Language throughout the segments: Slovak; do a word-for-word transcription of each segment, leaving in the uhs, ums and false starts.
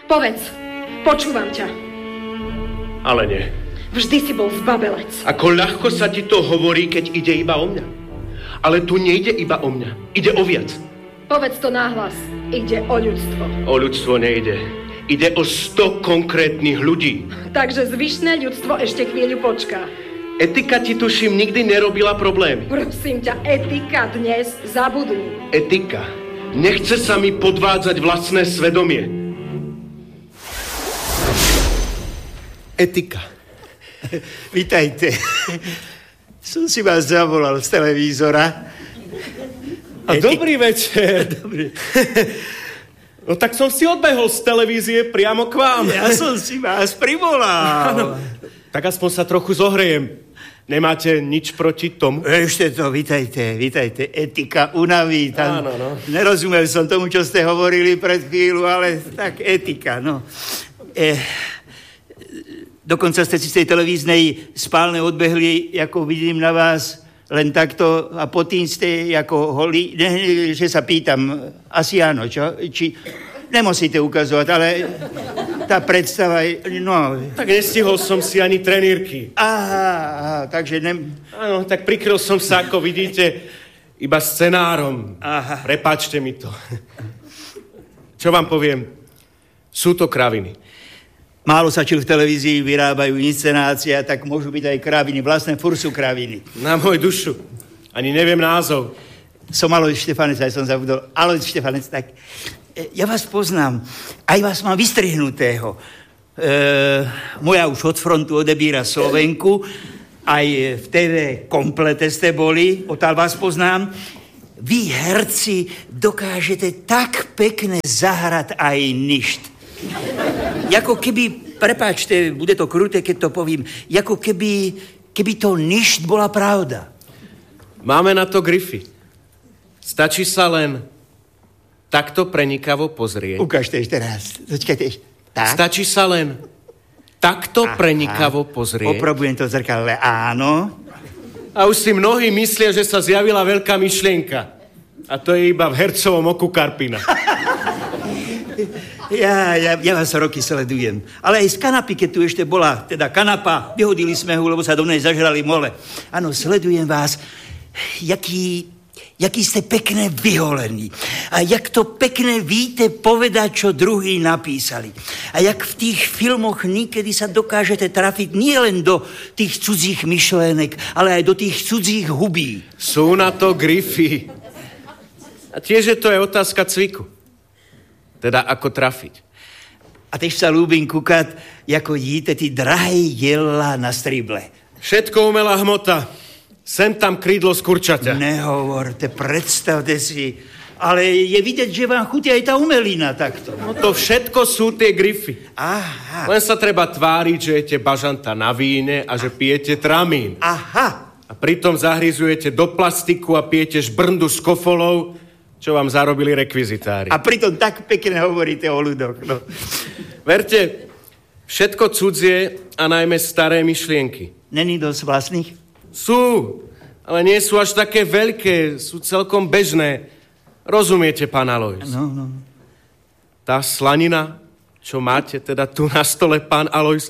Povedz, počúvam ťa. Ale nie. Vždy si bol zbabelec. Ako ľahko sa ti to hovorí, keď ide iba o mňa. Ale tu nejde iba o mňa. Ide o viac. Povedz to nahlas. Ide o ľudstvo. O ľudstvo nejde. Ide o sto konkrétnych ľudí. Takže zvyšné ľudstvo ešte chvíľu počká. Etika ti tuším nikdy nerobila problémy. Prosím ťa, etika dnes zabudni. Etika. Nechce sa mi podvádzať vlastné svedomie. Etika. Vítajte. Som si vás zavolal z televízora. A Etik... dobrý večer. Dobrý. No tak som si odbehol z televízie priamo k vám. Ja som si vás privolal. Áno. Tak aspoň sa trochu zohrejem. Nemáte nič proti tomu? Ešte to, vítajte, vítajte. Etika unaví. Tam... Áno, no. Nerozumel som tomu, čo ste hovorili pred chvíľu, ale tak etika, no. Eh, dokonca ste si z tej televíznej spálne odbehli, ako vidím na vás, len takto a po tým ste ako holí, ne, že sa pýtam, asi áno, čo? Či nemusíte ukazovať, ale tá predstava, no... Tak nestihol som si ani trenírky. Aha, aha, takže... Nem... Áno, tak prikryl som sa, ako vidíte, iba scenárom. Aha. Prepáčte mi to. Čo vám poviem? Sú to kraviny. Málo sa čil v televízii, vyrábajú inscenácia, tak môžu byť aj kraviny. Vlastne furt sú kraviny. Na môj dušu. Ani neviem názov. Som Alojz Štefanec, aj som zabudol. Alojz Štefanec, tak ja vás poznám. Aj vás mám vystrihnutého. E, moja už od frontu odebíra Slovenku. Aj v té vé komplete ste boli, odtiaľ vás poznám. Vy, herci, dokážete tak pekne zahrať aj ništ. Jako keby, prepáčte, bude to kruté, keď to poviem, jako keby, keby to ništ bola pravda. Máme na to grify. Stačí sa len takto prenikavo pozrieť. Ukážte ešte raz. Počkajte. Tak? Stačí sa len takto Aha. prenikavo pozrieť. Opravujem to v zrkadle, áno. A už si mnohí myslia, že sa zjavila veľká myšlienka. A to je iba v hercovom oku Karpina. Ja, ja, ja vás roky sledujem. Ale aj z kanapy, keď tu ešte bola, teda kanapa, vyhodili sme ho, lebo sa do nej zažrali mole. Áno, sledujem vás, jaký, jaký ste pekne vyholení. A jak to pekne víte povedať, čo druhí napísali. A jak v tých filmoch niekedy sa dokážete trafiť nielen do tých cudzích myšlenek, ale aj do tých cudzích hubí. Sú na to grify. A tiež je to aj otázka cviku. Teda ako trafiť. A tež sa ľúbim kúkať, ako jíte tí drahé jedlá na strible. Všetko umelá hmota. Sem tam krídlo z kurčaťa. Nehovorte, predstavte si. Ale je vidieť, že vám chutí aj tá umelina takto. No to všetko sú tie grify. Aha. Len sa treba tváriť, že jete bažanta na víne a že pijete tramín. Aha. A pritom zahryzujete do plastiku a pijete žbrndu s kofolou, čo vám zarobili rekvizitári. A pritom tak pekne hovoríte o ľudoch. No. Verte, všetko cudzie a najmä staré myšlienky. Není dosť vlastných? Sú, ale nie sú až také veľké, sú celkom bežné. Rozumiete, pán Alojz? No, no. Tá slanina, čo máte teda tu na stole, pán Alojz,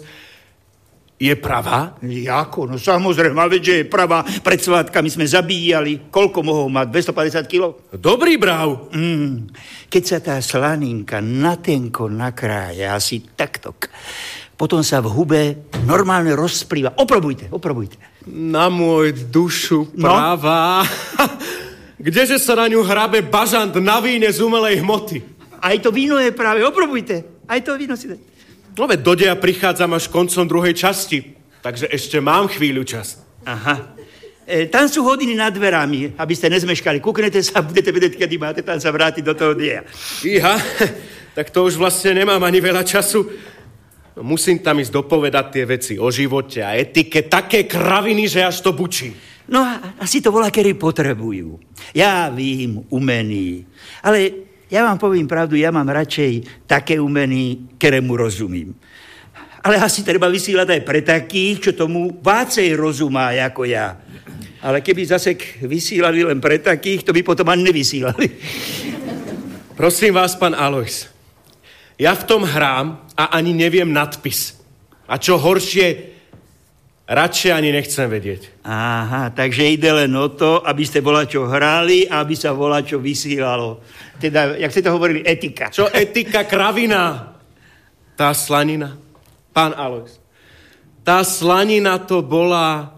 je pravá? Jako? No samozrejme, veď, že je pravá. Pred svátkami sme zabíjali. Koľko mohol mať? dvestopäťdesiat kilogramov? Dobrý bráv. Mm. Keď sa tá slaninka natenko nakráje, asi takto, potom sa v hube normálne rozplýva. Oprobujte, oprobujte. Na môj dušu pravá. No? Kdeže sa na ňu hrabe bažant na víne z umelej hmoty? Aj to víno je práve, oprobujte. Aj to víno si daj. No veď do deja prichádzam až koncom druhej časti, takže ešte mám chvíľu čas. Aha. E, tam sú hodiny nad dverami, aby ste nezmeškali. Kúknete sa, budete vedieť, kedy máte tam sa vrátiť do toho deja. Iha, tak to už vlastne nemám ani veľa času. No, musím tam ísť dopovedať tie veci o živote a etike, také kraviny, že až to bučí. No a asi to voľakerí potrebujú. Ja vím, umený. Ale ja vám poviem pravdu, ja mám radšej také umený, ktorému rozumím. Ale asi treba vysílať aj pre takých, čo tomu vácej rozumá ako ja. Ale keby zase vysílali len pre takých, to by potom ani nevysílali. Prosím vás, pán Alojz, Ja v tom hrám a ani neviem nadpis. A čo horšie, radšej ani nechcem vedieť. Aha, takže ide len o to, aby ste volačo hrali a aby sa volačo vysílalo. Teda, jak ste to hovorili, etika. Čo etika, kravina? Tá slanina. Pán Alojz. Tá slanina to bola...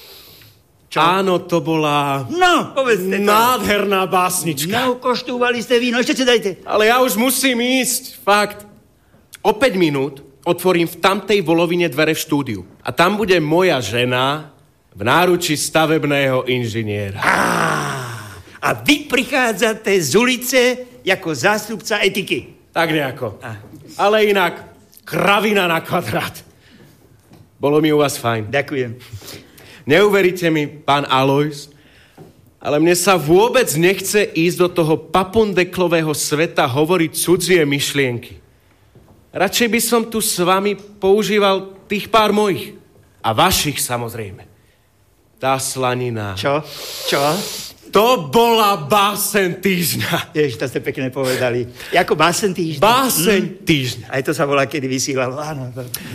Čo? Áno, to bola... No, povedzte to. Nádherná básnička. No, koštúvali ste víno, ešte si dajte. Ale ja už musím ísť, fakt. O päť minút otvorím v tamtej volovine dvere v štúdiu. A tam bude moja žena v náruči stavebného inžiniera. Á, a vy prichádzate z ulice ako zástupca etiky. Tak nejako. A. Ale inak, kravina na kvadrát. Bolo mi u vás fajn. Ďakujem. Neuveríte mi, pán Alojz, ale mne sa vôbec nechce ísť do toho papundeklového sveta hovoriť cudzie myšlienky. Radšej by som tu s vami používal tých pár mojich. A vašich, samozrejme. Tá slanina. Čo? Čo? To bola báseň týždňa. Ježiš, to ste pekne povedali. Jako báseň týždňa. Báseň mm. týždňa. Aj to sa volá, kedy vysílalo. Áno.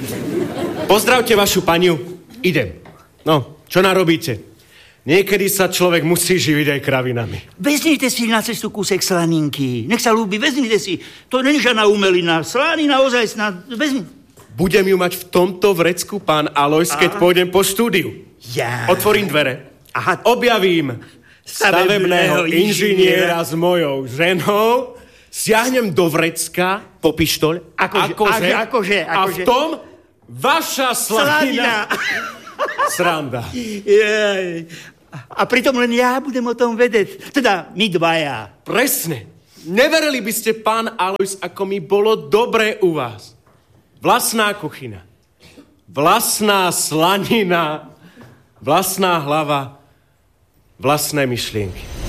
Pozdravte vašu paniu. Idem. No, čo narobíte? Niekedy sa človek musí živiť aj kravinami. Vezmite si na cestu kúsek slaninky. Nech sa ľúbi, vezmite si. To není žiadna umelina. Slanina ozajstná. Vezmite. Budem ju mať v tomto vrecku, pán Alojz, keď pôjdem po štúdiu. Ja. Otvorím dvere. Aha. Objavím stavebného inžiniera s mojou ženou. Siahnem do vrecka po pištoľ. Akože, akože, akože, a v tom vaša slanina. Sranda. Jej. A pritom len ja budem o tom vedieť. Teda my dvaja. Presne. Neverili by ste, pán Alojz, ako mi bolo dobre u vás. Vlastná kuchyňa. Vlastná slanina. Vlastná hlava. Vlastné myšlienky.